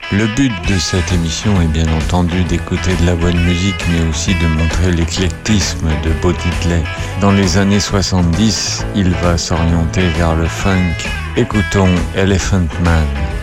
Le but de cette émission est bien entendu d'écouter de la bonne musique, mais aussi de montrer l'éclectisme de Bo Diddley. Dans les années 70, il va s'orienter vers le funk. Écoutons Elephant Man.